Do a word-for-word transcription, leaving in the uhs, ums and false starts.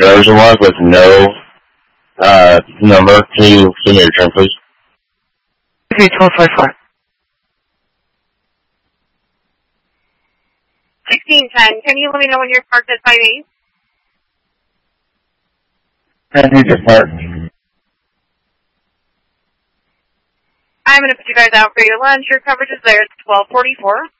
driver's log with no uh, number. Can you give me your return, please? Okay, twelve five four. sixteen ten, can you let me know when you're parked at five eight? I need to park. I'm going to put you guys out for your lunch. Your coverage is there. It's twelve forty-four.